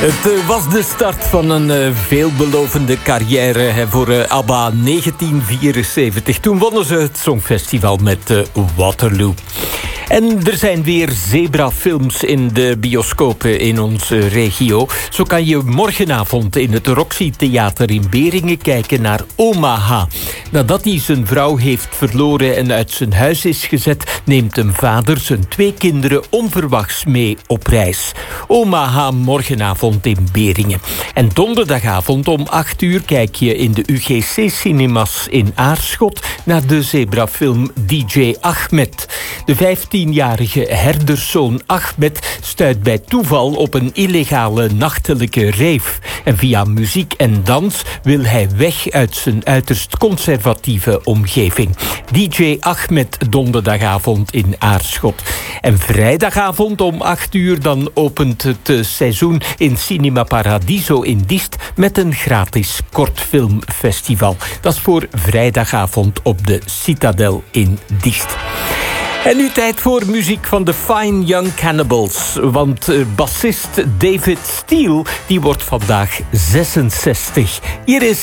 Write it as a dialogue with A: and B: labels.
A: Het was de start van een veelbelovende carrière voor ABBA 1974. Toen wonnen ze het Songfestival met Waterloo. En er zijn weer zebrafilms in de bioscopen in onze regio. Zo kan je morgenavond in het Roxy Theater in Beringen kijken naar Omaha. Nadat hij zijn vrouw heeft verloren en uit zijn huis is gezet, neemt een vader zijn 2 kinderen onverwachts mee op reis. Omaha morgenavond in Beringen. En donderdagavond om 8 uur kijk je in de UGC-cinemas in Aarschot naar de zebrafilm DJ Ahmed. De 15-jarige herderszoon Ahmed stuit bij toeval op een illegale nachtelijke rave. En via muziek en dans wil hij weg uit zijn uiterst conservatieve omgeving. DJ Ahmed donderdagavond in Aarschot. En vrijdagavond om 8 uur dan opent het seizoen in Cinema Paradiso in Diest met een gratis kortfilmfestival. Dat is voor vrijdagavond op de Citadel in Diest. En nu tijd voor muziek van de Fine Young Cannibals. Want bassist David Steele die wordt vandaag 66. Hier is